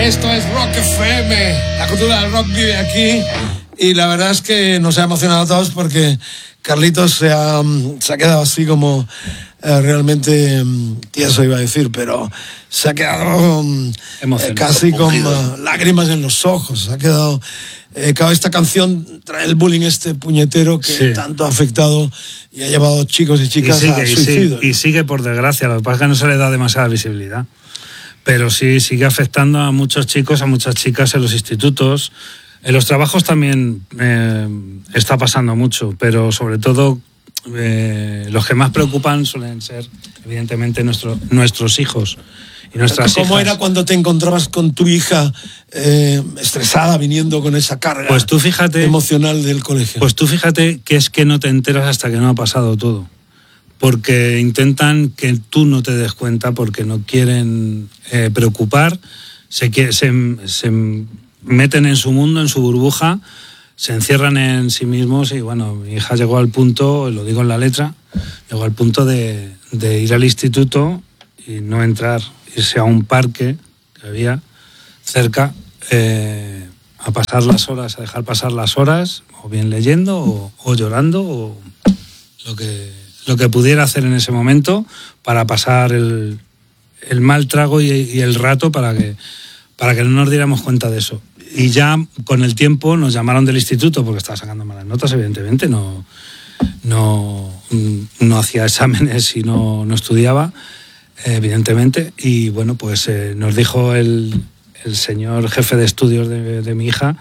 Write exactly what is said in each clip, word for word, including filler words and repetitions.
Esto es Rock F M, la cultura del rock vive aquí y la verdad es que nos ha emocionado a todos porque Carlitos se ha, se ha quedado así como eh, realmente tieso, iba a decir, pero se ha quedado eh, casi con uh, lágrimas en los ojos, se ha quedado... Eh, claro, esta canción trae el bullying este puñetero que sí. tanto ha afectado y ha llevado chicos y chicas y sigue, a suicidio. Y sigue, y sigue por desgracia, lo que pasa es que no se le da demasiada visibilidad. Pero sí sigue afectando a muchos chicos, a muchas chicas en los institutos. En los trabajos también eh, está pasando mucho, pero sobre todo eh, los que más preocupan suelen ser, evidentemente, nuestro, nuestros hijos y nuestras ¿Cómo hijas. era cuando te encontrabas con tu hija eh, estresada viniendo con esa carga pues tú fíjate, emocional del colegio? Pues tú fíjate que es que no te enteras hasta que no ha pasado todo. Porque intentan que tú no te des cuenta, porque no quieren eh, preocupar, se, se, se meten en su mundo, en su burbuja, se encierran en sí mismos y bueno, mi hija llegó al punto, lo digo en la letra, llegó al punto de, de ir al instituto y no entrar, irse a un parque que había cerca, eh, a pasar las horas, a dejar pasar las horas, o bien leyendo, o, o llorando, o lo que... lo que pudiera hacer en ese momento para pasar el, el mal trago y, y el rato para que, para que no nos diéramos cuenta de eso. Y ya con el tiempo nos llamaron del instituto porque estaba sacando malas notas, evidentemente, no, no, no hacía exámenes y no, no estudiaba, evidentemente, y bueno, pues eh, nos dijo el, el señor jefe de estudios de, de mi hija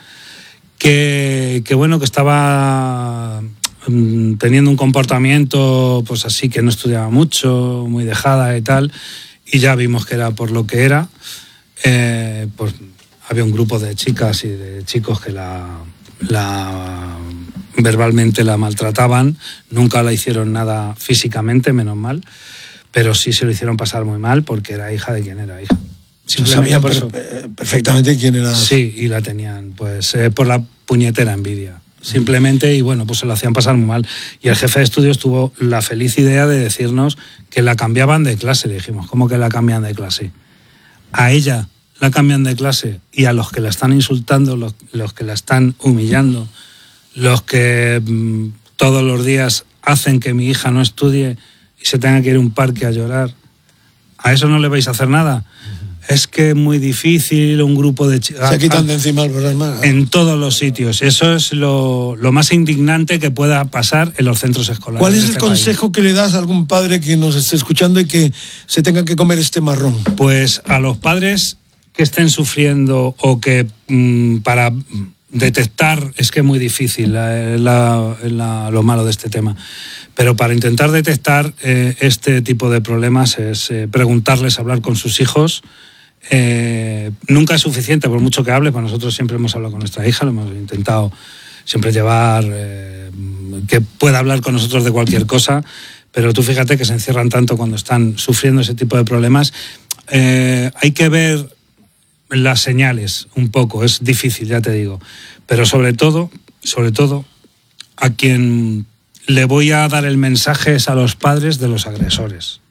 que, que bueno, que estaba... teniendo un comportamiento pues así, que no estudiaba mucho, muy dejada y tal, y ya vimos que era por lo que era. Eh, pues había un grupo de chicas y de chicos que la, la verbalmente la maltrataban, nunca la hicieron nada físicamente, menos mal, pero sí se lo hicieron pasar muy mal porque era hija de quien era hija. Sabían per- perfectamente quién era. Sí, y la tenían pues eh, por la puñetera envidia. Simplemente, y bueno, pues se lo hacían pasar muy mal. Y el jefe de estudios tuvo la feliz idea de decirnos que la cambiaban de clase. Le dijimos, ¿cómo que la cambian de clase? A ella la cambian de clase y a los que la están insultando, los, los que la están humillando, los que mmm, todos los días hacen que mi hija no estudie y se tenga que ir a un parque a llorar, ¿a eso no le vais a hacer nada? Es que es muy difícil, un grupo de chicas... Se quitan de encima el problema. En todos los sitios. Eso es lo, lo más indignante que pueda pasar en los centros escolares. ¿Cuál es el este consejo país? que le das a algún padre que nos esté escuchando y que se tenga que comer este marrón? Pues a los padres que estén sufriendo o que mmm, para detectar, es que es muy difícil la, la, la, lo malo de este tema, pero para intentar detectar eh, este tipo de problemas es eh, preguntarles, hablar con sus hijos. Eh, nunca es suficiente, por mucho que hable, pues nosotros siempre hemos hablado con nuestra hija, lo hemos intentado siempre llevar, eh, que pueda hablar con nosotros de cualquier cosa, pero tú fíjate que se encierran tanto cuando están sufriendo ese tipo de problemas. Eh, hay que ver las señales un poco, es difícil, ya te digo, pero sobre todo, sobre todo, a quien le voy a dar el mensaje es a los padres de los agresores.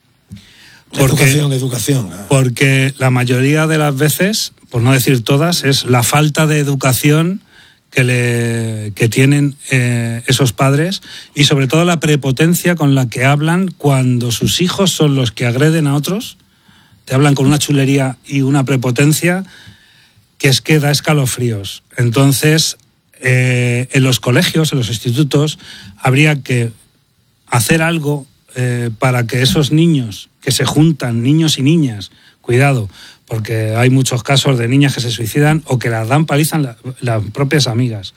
Porque, educación, educación. Porque la mayoría de las veces, por no decir todas, es la falta de educación que, le, que tienen eh, esos padres y sobre todo la prepotencia con la que hablan cuando sus hijos son los que agreden a otros. Te hablan con una chulería y una prepotencia que es que da escalofríos. Entonces, eh, en los colegios, en los institutos, habría que hacer algo eh, para que esos niños que se juntan, niños y niñas, cuidado, porque hay muchos casos de niñas que se suicidan o que las dan paliza la, las propias amigas.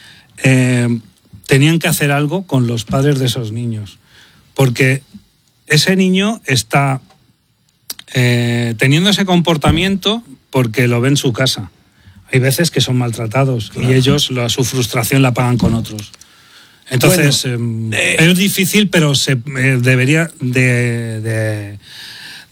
Eh, tenían que hacer algo con los padres de esos niños, porque ese niño está eh, teniendo ese comportamiento porque lo ve en su casa. Hay veces que son maltratados, claro, y ellos la, su frustración la pagan con otros. Entonces, bueno, eh, es difícil, pero se eh, debería de, de,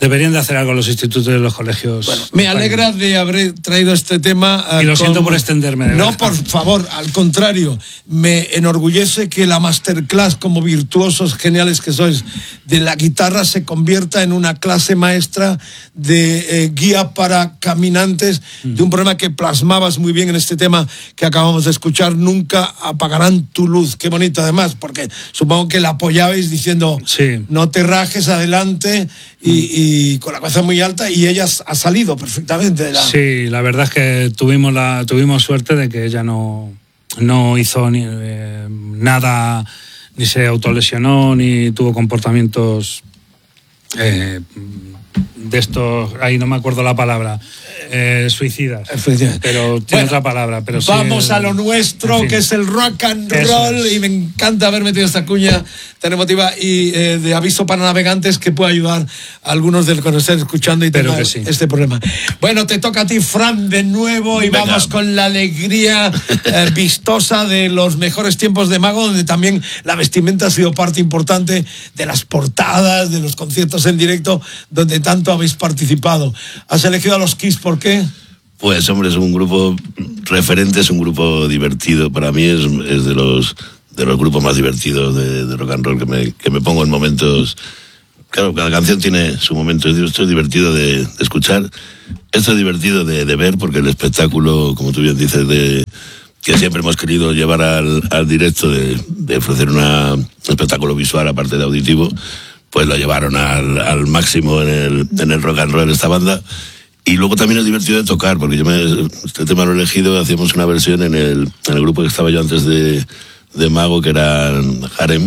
Deberían de hacer algo los institutos y los colegios. Bueno, me alegra de haber traído este tema. Y lo con... siento por extenderme. No, verdad. Por favor, al contrario, me enorgullece que la masterclass, como virtuosos geniales que sois, de la guitarra se convierta en una clase maestra de eh, guía para caminantes, mm. de un problema que plasmabas muy bien en este tema que acabamos de escuchar, nunca apagarán tu luz. Qué bonito además, porque supongo que la apoyabais diciendo, sí. no te rajes, adelante, y, y y con la cabeza muy alta, y ella ha salido perfectamente de la... Sí, la verdad es que tuvimos la tuvimos suerte de que ella no, no hizo ni, eh, nada, ni se autolesionó, ni tuvo comportamientos eh, de estos, ahí no me acuerdo la palabra, eh, suicidas, pero tiene bueno, otra palabra. Pero vamos sí, a lo nuestro, en fin, que es el rock and roll, es. Y me encanta haber metido esta cuña tan emotiva y eh, de aviso para navegantes que puede ayudar a algunos de los que nos estén escuchando y tengan sí. este problema. Bueno, te toca a ti, Fran, de nuevo, y Venga. Vamos con la alegría eh, vistosa de los mejores tiempos de Mago, donde también la vestimenta ha sido parte importante de las portadas, de los conciertos en directo, donde tanto habéis participado. Has elegido a los Kiss, ¿por qué? Pues, hombre, es un grupo referente, es un grupo divertido. Para mí es, es de los de los grupos más divertidos de, de rock and roll, que me, que me pongo en momentos... Claro, cada canción tiene su momento. Esto es divertido de, de escuchar, esto es divertido de, de ver, porque el espectáculo, como tú bien dices, de que siempre hemos querido llevar al, al directo, de, de ofrecer una, un espectáculo visual aparte de auditivo, pues lo llevaron al, al máximo en el, en el rock and roll esta banda. Y luego también es divertido de tocar, porque yo me, este tema lo he elegido, hacíamos una versión en el, en el grupo que estaba yo antes de, de Mago, que era Harem,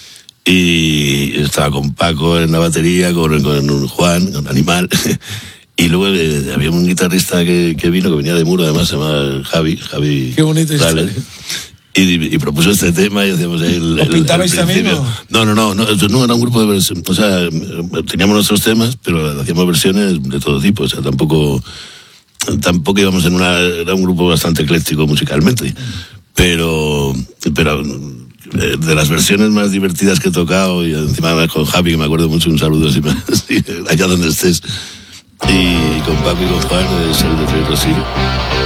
y estaba con Paco en la batería, con, con Juan, con Animal, y luego eh, había un guitarrista que, que vino, que venía de Muro, además se llama Javi, Javi. Qué bonito historia. Y, y propuso este tema y hacíamos ahí el... ¿Lo pintabais también, no? No, no, no, no, no, era un grupo de versiones, o sea, teníamos nuestros temas, pero hacíamos versiones de todo tipo, o sea, tampoco, tampoco íbamos en una, era un grupo bastante ecléctico musicalmente, pero, pero de las versiones más divertidas que he tocado, y encima con Javi, que me acuerdo mucho, un saludo así, allá donde estés, y con Paco y con Juan, es el de Rey Rosillo.